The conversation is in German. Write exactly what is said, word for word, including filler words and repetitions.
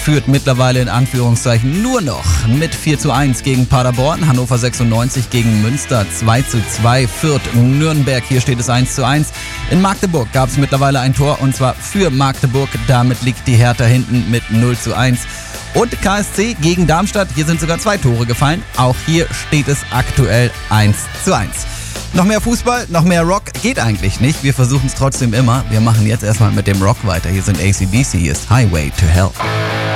führt mittlerweile in Anführungszeichen nur noch mit vier zu eins gegen Paderborn. Hannover sechsundneunzig gegen Münster zwei zu zwei. Fürth Nürnberg, hier steht es eins zu eins. In Magdeburg gab es mittlerweile ein Tor und zwar für Magdeburg. Damit liegt die Hertha hinten mit null zu eins. Und K S C gegen Darmstadt, hier sind sogar zwei Tore gefallen. Auch hier steht es aktuell eins zu eins. Noch mehr Fußball, noch mehr Rock geht eigentlich nicht. Wir versuchen es trotzdem immer. Wir machen jetzt erstmal mit dem Rock weiter. Hier sind A C D C, hier ist Highway to Hell.